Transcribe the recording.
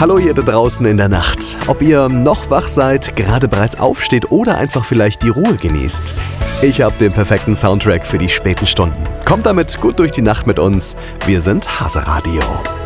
Hallo ihr da draußen in der Nacht. Ob ihr noch wach seid, gerade bereits aufsteht oder einfach vielleicht die Ruhe genießt. Ich habe den perfekten Soundtrack für die späten Stunden. Kommt damit gut durch die Nacht mit uns. Wir sind Hase Radio.